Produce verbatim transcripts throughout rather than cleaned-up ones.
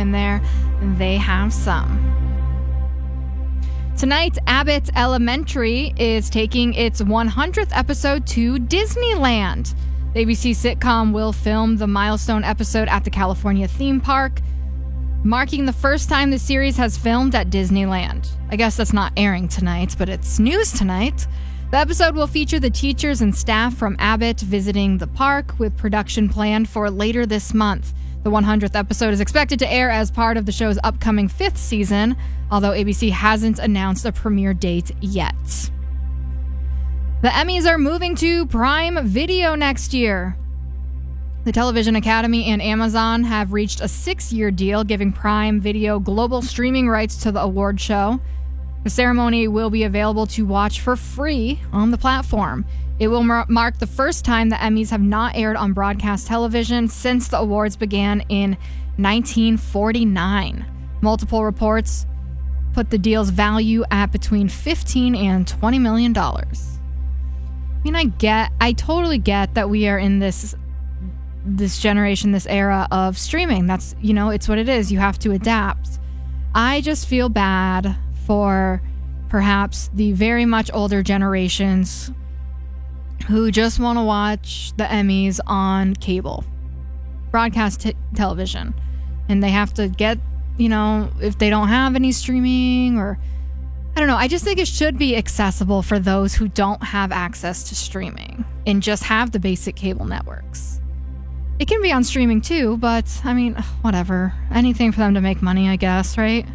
in there, they have some. Tonight, Abbott Elementary is taking its one hundredth episode to Disneyland. The A B C sitcom will film the milestone episode at the California theme park, marking the first time the series has filmed at Disneyland. I guess that's not airing tonight, but it's news tonight. The episode will feature the teachers and staff from Abbott visiting the park, with production planned for later this month. The one hundredth episode is expected to air as part of the show's upcoming fifth season, although A B C hasn't announced a premiere date yet. The Emmys are moving to Prime Video next year. The Television Academy and Amazon have reached a six-year deal giving Prime Video global streaming rights to the award show. The ceremony will be available to watch for free on the platform. It will mar- mark the first time the Emmys have not aired on broadcast television since the awards began in nineteen forty-nine. Multiple reports put the deal's value at between fifteen and twenty million dollars. I mean, I get, I totally get that we are in this this generation, this era of streaming. That's, you know, it's what it is. You have to adapt. I just feel bad for perhaps the very much older generations who just want to watch the Emmys on cable, broadcast t- television. And they have to get, you know, if they don't have any streaming, or I don't know. I just think it should be accessible for those who don't have access to streaming and just have the basic cable networks. It can be on streaming too, but I mean, whatever. Anything for them to make money, I guess, right?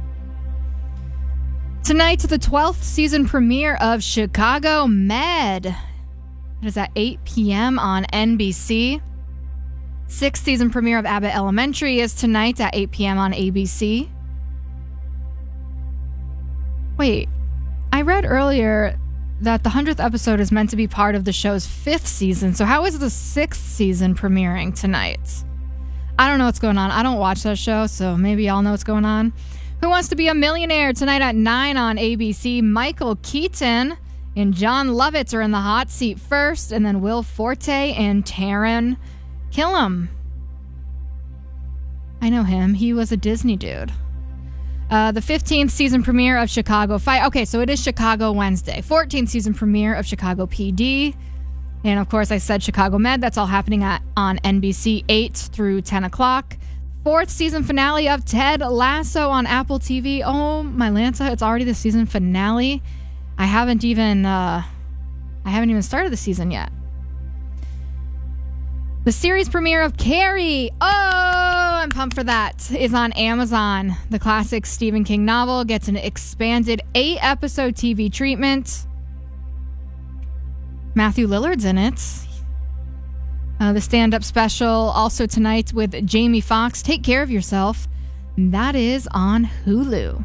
Tonight, the twelfth season premiere of Chicago Med. It is at eight p.m. on N B C. Sixth season premiere of Abbott Elementary is tonight at eight p.m. on A B C. Wait, I read earlier that the one hundredth episode is meant to be part of the show's fifth season, so how is the sixth season premiering tonight? I don't know what's going on. I don't watch that show, so maybe y'all know what's going on. Who Wants to Be a Millionaire tonight at nine on A B C. Michael Keaton and John Lovitz are in the hot seat first, and then Will Forte and Taran Killam. I know him. He was a Disney dude. Uh, the fifteenth season premiere of Chicago Fire. Okay, so it is Chicago Wednesday. fourteenth season premiere of Chicago P D. And of course, I said Chicago Med. That's all happening at on N B C eight through ten o'clock. Fourth season finale of Ted Lasso on Apple T V. Oh, my Lanta, it's already the season finale. I haven't even, uh, I haven't even started the season yet. The series premiere of Carrie. Oh, I'm pumped for that. Is on Amazon. The classic Stephen King novel gets an expanded eight-episode T V treatment. Matthew Lillard's in it. Uh, the stand-up special also tonight with Jamie Foxx, Take Care of Yourself. That is on Hulu.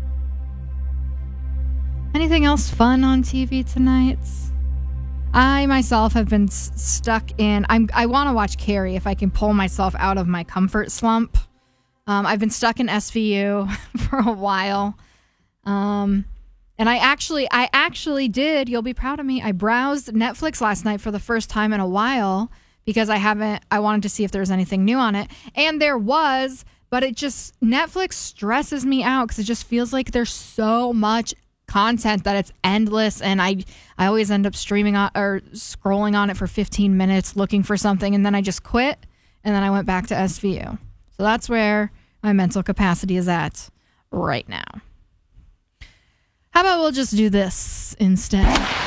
Anything else fun on T V tonight? I myself have been s- stuck in... I'm, I want to watch Carrie if I can pull myself out of my comfort slump. Um, I've been stuck in S V U for a while. Um, and I actually, I actually did, you'll be proud of me, I browsed Netflix last night for the first time in a while because I haven't, I wanted to see if there was anything new on it. And there was, but it just, Netflix stresses me out because it just feels like there's so much content that it's endless, and I I always end up streaming on or scrolling on it for fifteen minutes looking for something, and then I just quit, and then I went back to S V U. So that's where my mental capacity is at right now. How about we'll just do this instead?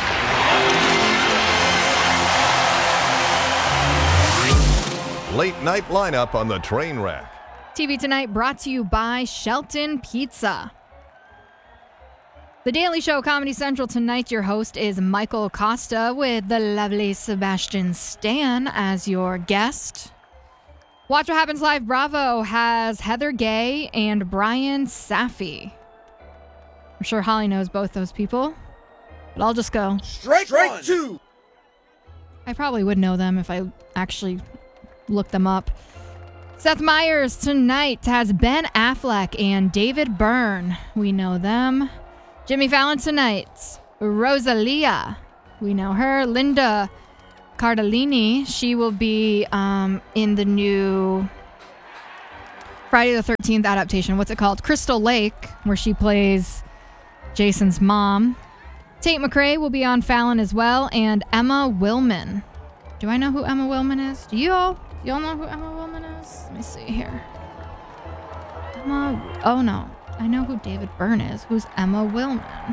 Late night lineup on the train wreck. T V Tonight brought to you by Shelton Pizza. The Daily Show, Comedy Central tonight. Your host is Michael Costa with the lovely Sebastian Stan as your guest. Watch What Happens Live Bravo has Heather Gay and Brian Safi. I'm sure Holly knows both those people, but I'll just go. Strike, Strike two! I probably would know them if I actually looked them up. Seth Meyers tonight has Ben Affleck and David Byrne. We know them. Jimmy Fallon tonight, Rosalia, we know her. Linda Cardellini, she will be um, in the new Friday the thirteenth adaptation. What's it called? Crystal Lake, where she plays Jason's mom. Tate McRae will be on Fallon as well, and Emma Willman. Do I know who Emma Willman is? Do you all? Do you all know who Emma Willman is? Let me see here. Emma. Oh no, I know who David Byrne is. Who's Emma Willman?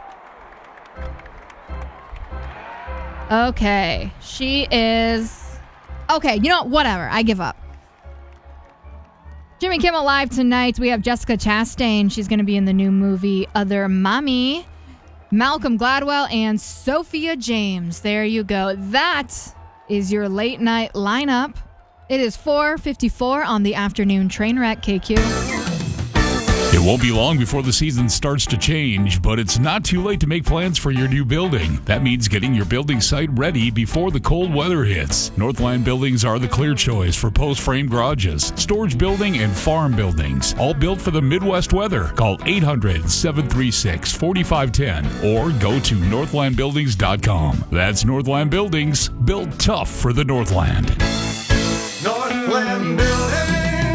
Okay, she is. Okay, you know what? Whatever. I give up. Jimmy Kimmel Live tonight. We have Jessica Chastain. She's going to be in the new movie Other Mommy. Malcolm Gladwell and Sophia James. There you go. That is your late night lineup. It is four fifty-four on the afternoon train wreck, K Q. It won't be long before the season starts to change, but it's not too late to make plans for your new building. That means getting your building site ready before the cold weather hits. Northland Buildings are the clear choice for post-frame garages, storage building, and farm buildings, all built for the Midwest weather. Call eight hundred, seven three six, four five one zero or go to northland buildings dot com. That's Northland Buildings, built tough for the Northland. Northland Building.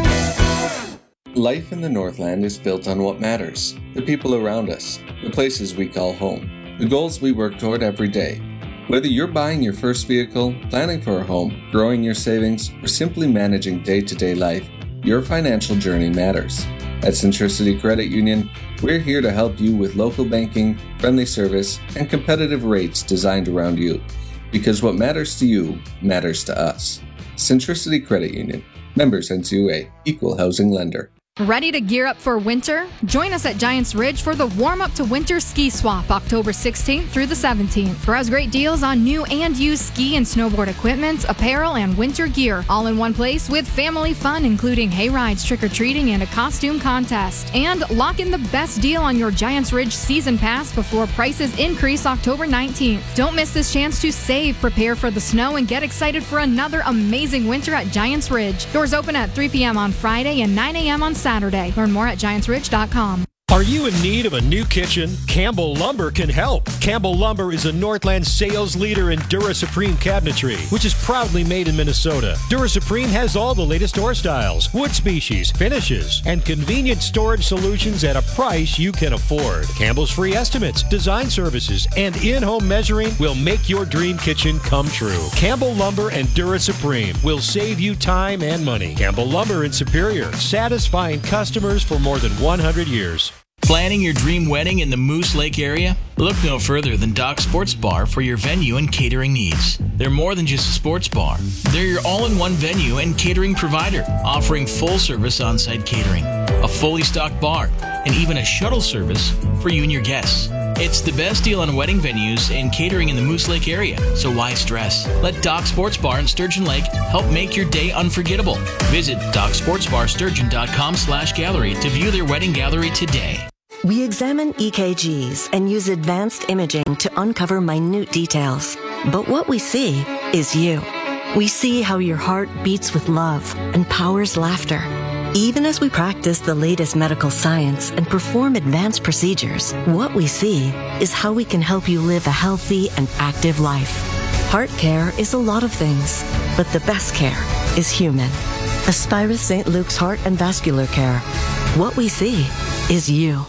Life in the Northland is built on what matters, the people around us, the places we call home, the goals we work toward every day. Whether you're buying your first vehicle, planning for a home, growing your savings, or simply managing day-to-day life, your financial journey matters. At Centricity Credit Union, we're here to help you with local banking, friendly service, and competitive rates designed around you. Because what matters to you matters to us. Centricity Credit Union. Members N C U A. Equal housing lender. Ready to gear up for winter? Join us at Giants Ridge for the Warm Up to Winter Ski Swap, October sixteenth through the seventeenth. Browse great deals on new and used ski and snowboard equipment, apparel, and winter gear, all in one place with family fun, including hay rides, trick-or-treating, and a costume contest. And lock in the best deal on your Giants Ridge season pass before prices increase October nineteenth. Don't miss this chance to save, prepare for the snow, and get excited for another amazing winter at Giants Ridge. Doors open at three p.m. on Friday and nine a.m. on Saturday. Learn more at giants ridge dot com. Are you in need of a new kitchen? Campbell Lumber can help. Campbell Lumber is a Northland sales leader in Dura Supreme cabinetry, which is proudly made in Minnesota. Dura Supreme has all the latest door styles, wood species, finishes, and convenient storage solutions at a price you can afford. Campbell's free estimates, design services, and in-home measuring will make your dream kitchen come true. Campbell Lumber and Dura Supreme will save you time and money. Campbell Lumber in Superior, satisfying customers for more than one hundred years. Planning your dream wedding in the Moose Lake area? Look no further than Doc Sports Bar for your venue and catering needs. They're more than just a sports bar. They're your all-in-one venue and catering provider, offering full-service on-site catering, a fully stocked bar, and even a shuttle service for you and your guests. It's the best deal on wedding venues and catering in the Moose Lake area, so why stress? Let Doc Sports Bar in Sturgeon Lake help make your day unforgettable. Visit doc sports bar sturgeon dot com slash gallery to view their wedding gallery today. We examine E K Gs and use advanced imaging to uncover minute details. But what we see is you. We see how your heart beats with love and powers laughter. Even as we practice the latest medical science and perform advanced procedures, what we see is how we can help you live a healthy and active life. Heart care is a lot of things, but the best care is human. Aspirus Saint Luke's Heart and Vascular Care. What we see is you.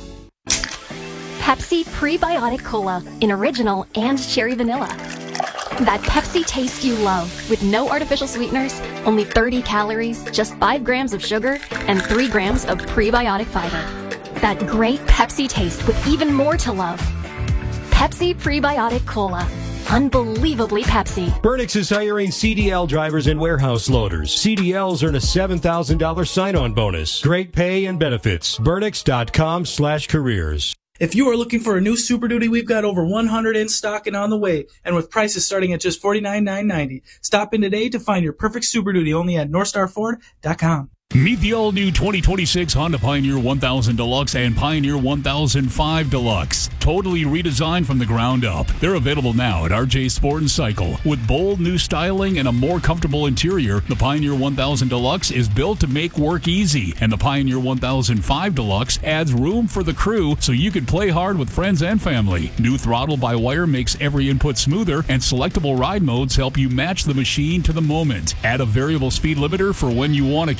Pepsi Prebiotic Cola in original and cherry vanilla. That Pepsi taste you love with no artificial sweeteners, only thirty calories, just five grams of sugar, and three grams of prebiotic fiber. That great Pepsi taste with even more to love. Pepsi Prebiotic Cola. Unbelievably Pepsi. Burnix is hiring C D L drivers and warehouse loaders. C D Ls earn a seven thousand dollars sign-on bonus. Great pay and benefits. Burnix dot com slash careers. If you are looking for a new Super Duty, we've got over one hundred in stock and on the way, and with prices starting at just forty-nine thousand nine hundred ninety dollars. Stop in today to find your perfect Super Duty only at north star ford dot com. Meet the all-new twenty twenty-six Honda Pioneer one thousand Deluxe and Pioneer one thousand five Deluxe. Totally redesigned from the ground up. They're available now at R J Sport and Cycle. With bold new styling and a more comfortable interior, the Pioneer one thousand Deluxe is built to make work easy, and the Pioneer one thousand five Deluxe adds room for the crew so you can play hard with friends and family. New throttle-by-wire makes every input smoother, and selectable ride modes help you match the machine to the moment. Add a variable speed limiter for when you want to keep things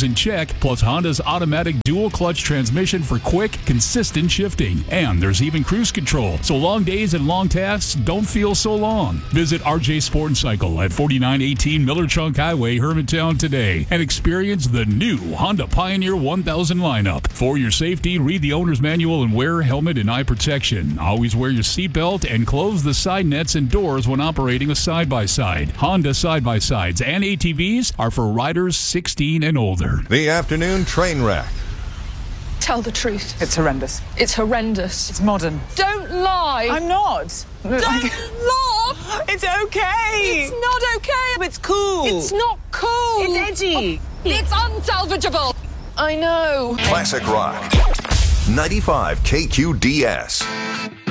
tires in check, plus Honda's automatic dual-clutch transmission for quick, consistent shifting. And there's even cruise control, so long days and long tasks don't feel so long. Visit R J Sport and Cycle at forty-nine eighteen Miller Trunk Highway, Hermantown today and experience the new Honda Pioneer one thousand lineup. For your safety, read the owner's manual and wear helmet and eye protection. Always wear your seatbelt and close the side nets and doors when operating a side-by-side. Honda side-by-sides and A T Vs are for riders sixteen and older. The afternoon train wreck. Tell the truth. It's horrendous. It's horrendous. It's modern. Don't lie. I'm not. Don't laugh. It's okay. It's not okay. It's cool. It's not cool. It's edgy. It's unsalvageable. I know. Classic rock. ninety-five K Q D S.